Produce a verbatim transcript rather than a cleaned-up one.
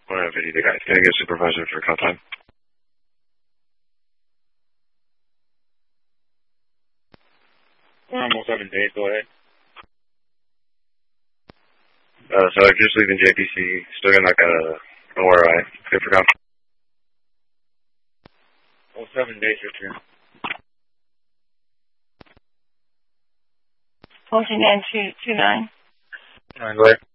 one of the guys. Can I get supervisor for count time? We're almost seven days. Go ahead. Uh, so I'm just leaving J P C. Still gonna knock out an O R I. Good for count. Oh, seven days or two. Fourteen and two two nine. All right, go ahead.